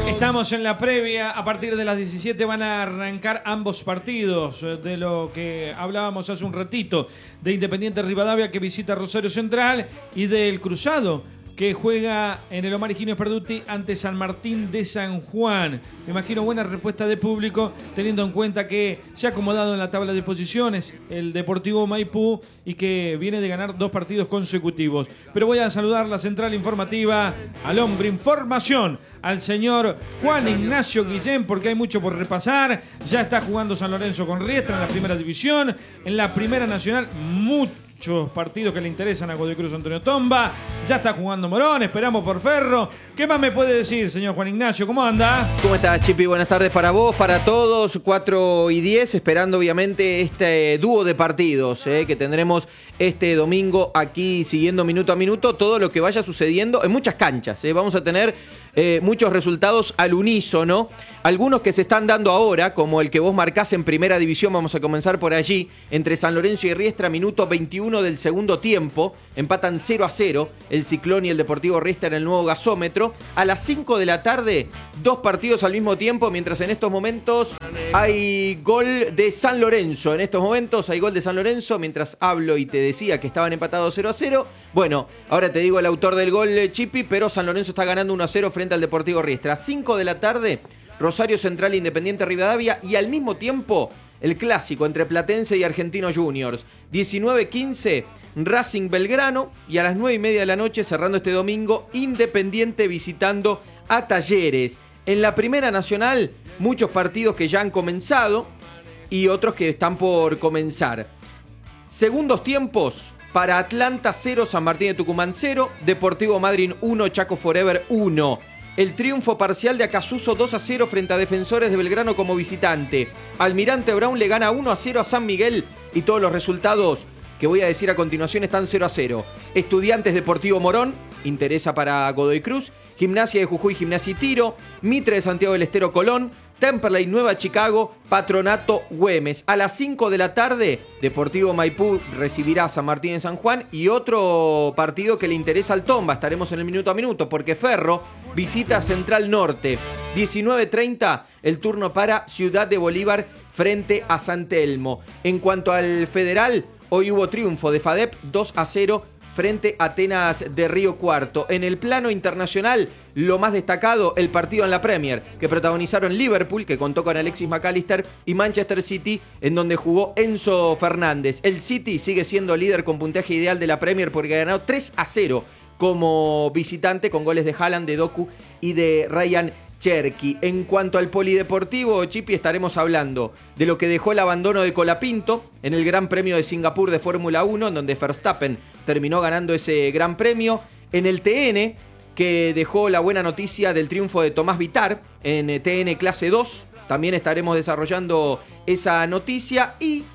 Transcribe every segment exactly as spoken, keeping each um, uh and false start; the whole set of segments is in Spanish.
Estamos en la previa, a partir de las diecisiete van a arrancar ambos partidos, de lo que hablábamos hace un ratito, de Independiente Rivadavia que visita Rosario Central y del Cruzado que juega en el Omar Higinio Perduti ante San Martín de San Juan. Me imagino buena respuesta de público, teniendo en cuenta que se ha acomodado en la tabla de posiciones el Deportivo Maipú y que viene de ganar dos partidos consecutivos. Pero voy a saludar la central informativa, al hombre información, al señor Juan Ignacio Guillén, porque hay mucho por repasar. Ya está jugando San Lorenzo con Riestra en la primera división, en la primera nacional, mucho Muchos partidos que le interesan a Godoy Cruz Antonio Tomba. Ya está jugando Morón, esperamos por Ferro. ¿Qué más me puede decir, señor Juan Ignacio? ¿Cómo anda? ¿Cómo estás, Chipi? Buenas tardes para vos, para todos. cuatro y diez, esperando obviamente este dúo de partidos eh, que tendremos este domingo aquí, siguiendo minuto a minuto todo lo que vaya sucediendo en muchas canchas. Eh. Vamos a tener eh, muchos resultados al unísono. Algunos que se están dando ahora, como el que vos marcás en Primera División, vamos a comenzar por allí, entre San Lorenzo y Riestra, minuto veintiuno del segundo tiempo, empatan cero a cero el Ciclón y el Deportivo Riestra en el nuevo gasómetro. A las cinco de la tarde, dos partidos al mismo tiempo, mientras en estos momentos hay gol de San Lorenzo. En estos momentos hay gol de San Lorenzo, mientras hablo y te decía que estaban empatados cero a cero. Bueno, ahora te digo el autor del gol, Chipi, pero San Lorenzo está ganando uno a cero frente al Deportivo Riestra. cinco de la tarde, Rosario Central Independiente Rivadavia y al mismo tiempo el clásico entre Platense y Argentinos Juniors. diecinueve quince, Racing Belgrano y a las nueve y media de la noche, cerrando este domingo, Independiente visitando a Talleres. En la Primera Nacional, muchos partidos que ya han comenzado y otros que están por comenzar. Segundos tiempos para Atlanta cero, San Martín de Tucumán cero, Deportivo Madryn uno, Chaco Forever uno. El triunfo parcial de Acasuso dos a cero frente a Defensores de Belgrano como visitante. Almirante Brown le gana uno a cero a San Miguel y todos los resultados que voy a decir a continuación están cero a cero. Estudiantes Deportivo Morón, interesa para Godoy Cruz. Gimnasia de Jujuy, Gimnasia y Tiro. Mitre de Santiago del Estero, Colón. Temperley, Nueva Chicago, Patronato, Güemes. A las cinco de la tarde, Deportivo Maipú recibirá a San Martín de San Juan y otro partido que le interesa al Tomba. Estaremos en el minuto a minuto porque Ferro visita Central Norte. diecinueve treinta, el turno para Ciudad de Bolívar frente a San Telmo. En cuanto al Federal, hoy hubo triunfo de FADEP dos a cero frente a Atenas de Río Cuarto. En el plano internacional, lo más destacado, el partido en la Premier, que protagonizaron Liverpool, que contó con Alexis McAllister, y Manchester City, en donde jugó Enzo Fernández. El City sigue siendo líder con puntaje ideal de la Premier porque ganó tres a cero como visitante con goles de Haaland, de Doku y de Ryan Cherky. En cuanto al polideportivo, Chipi, estaremos hablando de lo que dejó el abandono de Colapinto en el Gran Premio de Singapur de Fórmula uno, en donde Verstappen terminó ganando ese Gran Premio. En el T N, que dejó la buena noticia del triunfo de Tomás Vitar en T N Clase dos. También estaremos desarrollando esa noticia. Y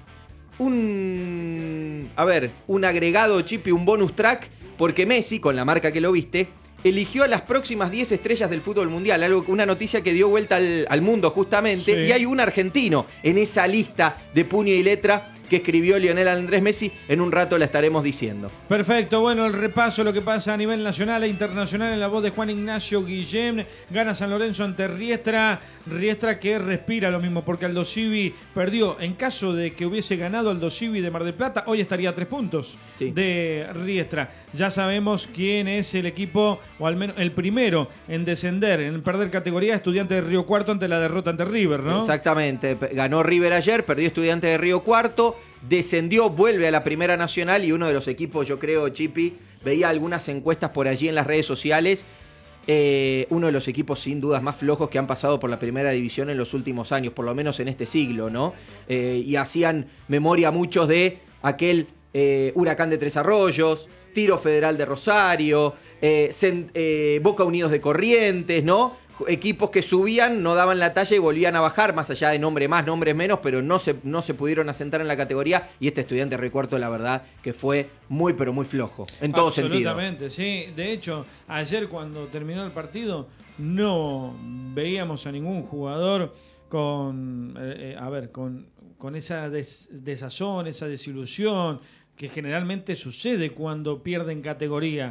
un, a ver, un agregado, Chipi, un bonus track, porque Messi, con la marca que lo viste, eligió a las próximas diez estrellas del fútbol mundial, algo, una noticia que dio vuelta al, al mundo justamente, sí. Y hay un argentino en esa lista de puño y letra que escribió Lionel Andrés Messi. En un rato la estaremos diciendo. Perfecto, bueno, el repaso, lo que pasa a nivel nacional e internacional en la voz de Juan Ignacio Guillén. Gana San Lorenzo ante Riestra, Riestra que respira lo mismo, porque Aldo Civi perdió. En caso de que hubiese ganado Aldo Civi de Mar del Plata, hoy estaría a tres puntos sí. de Riestra. Ya sabemos quién es el equipo, o al menos el primero en descender, en perder categoría, Estudiante de Río Cuarto ante la derrota ante River, ¿no? Exactamente, ganó River ayer, perdió Estudiante de Río Cuarto, descendió, vuelve a la Primera Nacional y uno de los equipos, yo creo, Chipi, veía algunas encuestas por allí en las redes sociales, eh, uno de los equipos sin dudas más flojos que han pasado por la Primera División en los últimos años, por lo menos en este siglo, ¿no? Eh, y hacían memoria muchos de aquel eh, Huracán de Tres Arroyos, Tiro Federal de Rosario, eh, Cent- eh, Boca Unidos de Corrientes, ¿no? Equipos que subían, no daban la talla y volvían a bajar, más allá de nombre más, nombres menos, pero no se, no se pudieron asentar en la categoría. Y este Estudiante de Río Cuarto, la verdad, que fue muy, pero muy flojo, en todo sentido. Absolutamente, sí. De hecho, ayer cuando terminó el partido, no veíamos a ningún jugador con, eh, a ver, con, con esa des, desazón, esa desilusión que generalmente sucede cuando pierden categoría.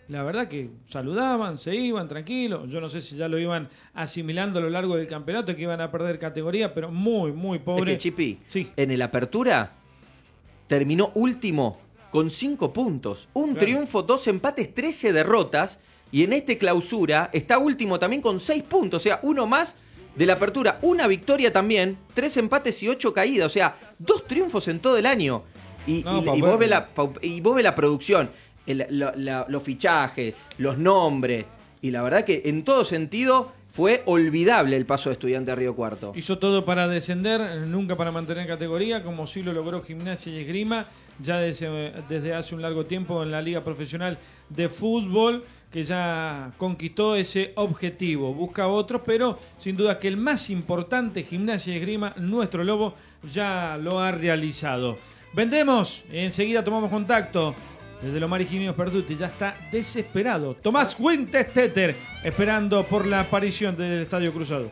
la verdad que saludaban, se iban tranquilos. Yo no sé si ya lo iban asimilando a lo largo del campeonato, que iban a perder categoría, pero muy, muy pobre. Es que, Chipi, sí. En el Apertura terminó último con cinco puntos. Un claro. triunfo, dos empates, trece derrotas. Y en este Clausura está último también con seis puntos. O sea, uno más de la Apertura. Una victoria también, tres empates y ocho caídas. O sea, dos triunfos en todo el año. Y, no, y, y, vos, ves la, y vos ves la producción, el, la, la, los fichajes, los nombres. Y la verdad que en todo sentido fue olvidable el paso de Estudiante a Río Cuarto. Hizo todo para descender, nunca para mantener categoría, como sí lo logró Gimnasia y Esgrima, ya desde, desde hace un largo tiempo en la Liga Profesional de Fútbol, que ya conquistó ese objetivo. Busca otros, pero sin duda que el más importante, Gimnasia y Esgrima, nuestro Lobo, ya lo ha realizado. Vendemos, enseguida tomamos contacto. Desde Lomar Higinio Sperduti ya está desesperado Tomás Winterstetter, esperando por la aparición del Estadio Cruzado.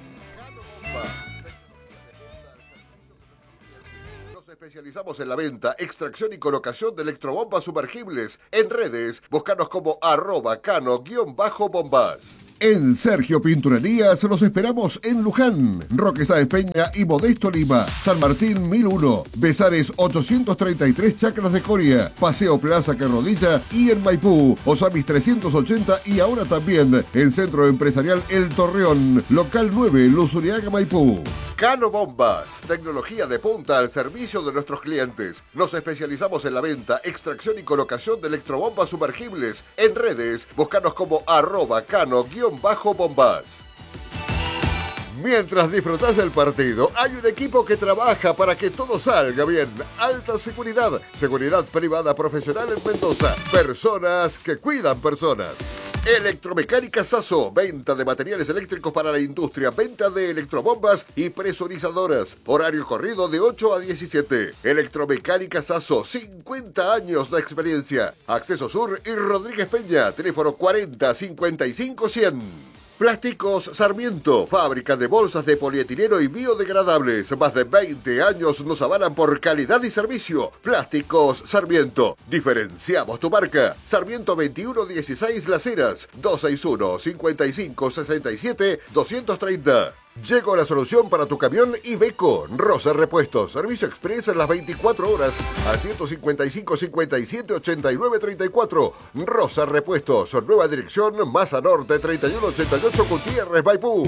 Nos especializamos en la venta, extracción y colocación de electrobombas sumergibles. En redes, búscanos como arroba cano-bombas. En Sergio Pinturerías los esperamos en Luján, Roque Sáenz Peña y Modesto Lima, San Martín mil uno, Besares ochocientos treinta y tres Chacras de Coria, Paseo Plaza Carrodilla y en Maipú, Osamis trescientos ochenta y ahora también en Centro Empresarial El Torreón, Local nueve, Luzuriaga, Maipú. Cano Bombas, tecnología de punta al servicio de nuestros clientes. Nos especializamos en la venta, extracción y colocación de electrobombas sumergibles. En redes, búscanos como arroba cano-bombas. Mientras disfrutás del partido, hay un equipo que trabaja para que todo salga bien. Alta seguridad, seguridad privada profesional en Mendoza. Personas que cuidan personas. Electromecánica Sasso, venta de materiales eléctricos para la industria, venta de electrobombas y presurizadoras. Horario corrido de ocho a diecisiete. Electromecánica Sasso, cincuenta años de experiencia. Acceso Sur y Rodríguez Peña, teléfono cuarenta cincuenta y cinco cien. Plásticos Sarmiento, fábrica de bolsas de polietileno y biodegradables. Más de veinte años nos avalan por calidad y servicio. Plásticos Sarmiento. Diferenciamos tu marca. Sarmiento veintiuno dieciséis Las Heras, dos seis uno, cinco cinco, seis siete, dos tres cero. Llegó la solución para tu camión Iveco. Rosa Repuestos. Servicio express en las veinticuatro horas al ciento cincuenta y cinco, cincuenta y siete, ochenta y nueve, treinta y cuatro. Rosa Repuestos. Nueva dirección, Masa Norte, treinta y uno ochenta y ocho, Gutiérrez, Maipú.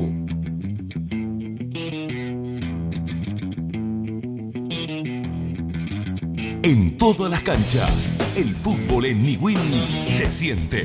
En todas las canchas, el fútbol en Niwin se siente.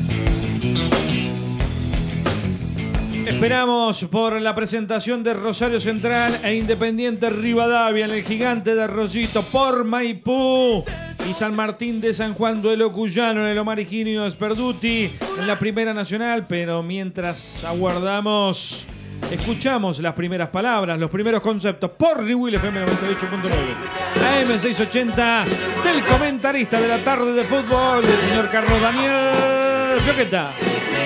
Esperamos por la presentación de Rosario Central e Independiente Rivadavia en el Gigante de Arroyito por Maipú y San Martín de San Juan, duelo cuyano en el Lomar Higinio Sperduti en la Primera Nacional. Pero mientras aguardamos, escuchamos las primeras palabras, los primeros conceptos por Niwil F M noventa y ocho punto nueve, A M seiscientos ochenta, del comentarista de la tarde de fútbol, el señor Carlos Daniel Fioqueta.